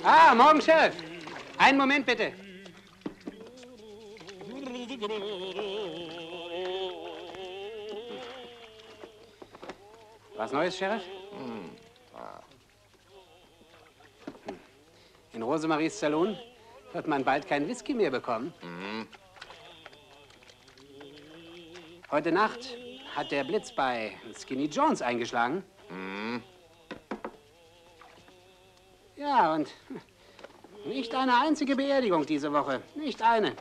Ah, morgen, Sheriff. Einen Moment, bitte. Was Neues, Sheriff? In Rosemaries Salon wird man bald kein Whisky mehr bekommen. Heute Nacht hat der Blitz bei Skinny Jones eingeschlagen. Ja, und nicht eine einzige Beerdigung diese Woche. Nicht eine.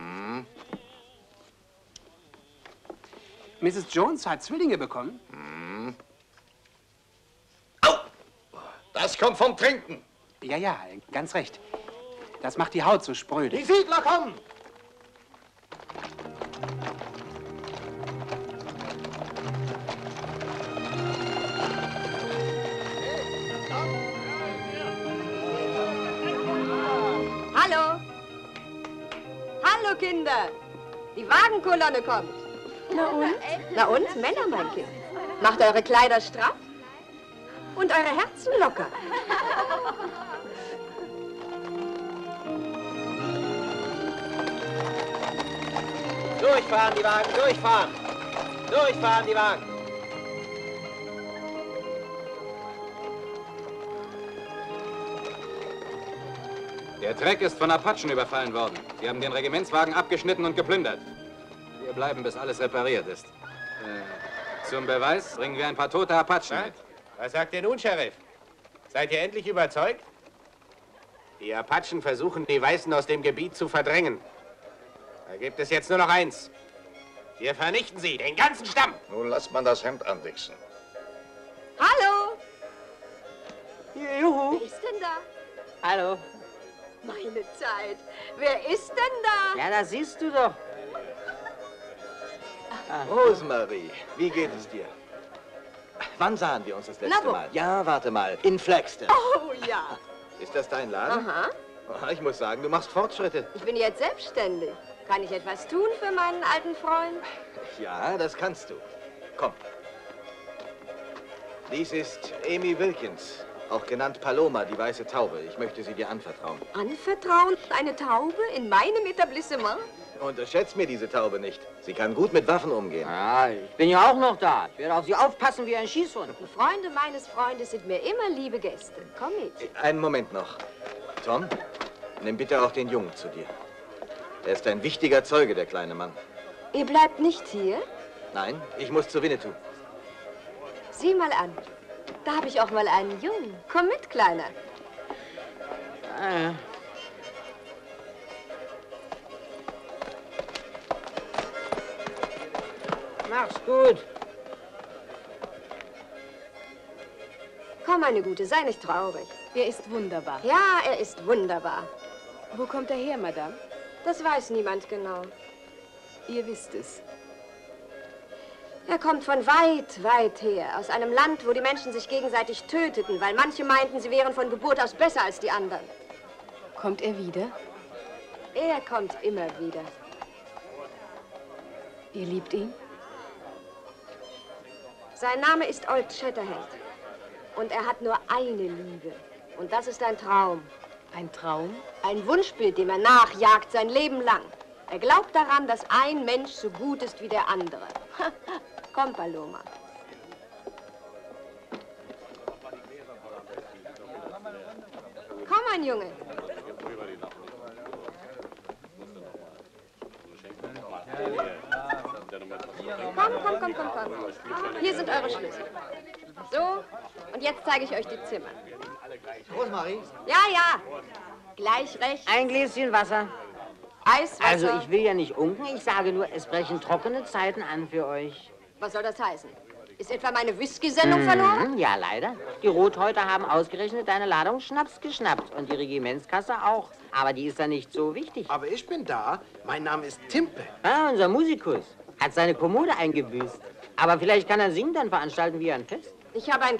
Mrs. Jones hat Zwillinge bekommen. Au! Das kommt vom Trinken. Ja, ja, ganz recht. Das macht die Haut so spröde. Die Siedler kommen! Hallo! Hallo, Kinder! Die Wagenkolonne kommt. Na und? Na und, Männer, mein Kind. Macht eure Kleider straff und eure Herzen locker. Durchfahren, die Wagen, durchfahren! Durchfahren, die Wagen! Der Treck ist von Apachen überfallen worden. Sie haben den Regimentswagen abgeschnitten und geplündert. Wir bleiben, bis alles repariert ist. Zum Beweis bringen wir ein paar tote Apachen mit. Was sagt ihr nun, Sheriff? Seid ihr endlich überzeugt? Die Apachen versuchen, die Weißen aus dem Gebiet zu verdrängen. Da gibt es jetzt nur noch eins. Wir vernichten sie, den ganzen Stamm. Nun lasst man das Hemd anwichsen. Hallo! Juhu! Wer ist denn da? Hallo. Meine Zeit. Wer ist denn da? Ja, das siehst du doch. Rosemarie, wie geht es dir? Wann sahen wir uns das letzte Mal? Ja, warte mal. In Flagstaff. Oh, ja. Ist das dein Laden? Aha. Oh, ich muss sagen, du machst Fortschritte. Ich bin jetzt selbstständig. Kann ich etwas tun für meinen alten Freund? Ja, das kannst du. Komm. Dies ist Amy Wilkins, auch genannt Paloma, die weiße Taube. Ich möchte sie dir anvertrauen. Anvertrauen? Eine Taube in meinem Etablissement? Unterschätzt mir diese Taube nicht. Sie kann gut mit Waffen umgehen. Ja, ich bin ja auch noch da. Ich werde auf Sie aufpassen wie ein Schießhund. Die Freunde meines Freundes sind mir immer liebe Gäste. Komm mit. Einen Moment noch. Tom, nimm bitte auch den Jungen zu dir. Er ist ein wichtiger Zeuge, der kleine Mann. Ihr bleibt nicht hier? Nein, ich muss zu Winnetou. Sieh mal an. Da habe ich auch mal einen Jungen. Komm mit, Kleiner. Mach's gut. Komm, meine Gute, sei nicht traurig. Er ist wunderbar. Ja, er ist wunderbar. Wo kommt er her, Madame? Das weiß niemand genau. Ihr wisst es. Er kommt von weit, weit her. Aus einem Land, wo die Menschen sich gegenseitig töteten, weil manche meinten, sie wären von Geburt aus besser als die anderen. Kommt er wieder? Er kommt immer wieder. Ihr liebt ihn? Sein Name ist Old Shatterhand. Und er hat nur eine Liebe. Und das ist ein Traum. Ein Traum? Ein Wunschbild, dem er nachjagt sein Leben lang. Er glaubt daran, dass ein Mensch so gut ist wie der andere. Komm, Paloma. Komm, mein Junge. Komm. Hier sind eure Schlüssel. So, und jetzt zeige ich euch die Zimmer. Rosemarie? Ja, ja. Gleich rechts. Ein Gläschen Wasser. Eiswasser. Also, ich will ja nicht unken. Ich sage nur, es brechen trockene Zeiten an für euch. Was soll das heißen? Ist etwa meine Whisky-Sendung verloren? Ja, leider. Die Rothäuter haben ausgerechnet deine Ladung Schnaps geschnappt. Und die Regimentskasse auch. Aber die ist ja nicht so wichtig. Aber ich bin da. Mein Name ist Timpe. Ah, unser Musikus hat seine Kommode eingebüßt. Aber vielleicht kann er singen, dann veranstalten wir ein Fest. Ich habe ein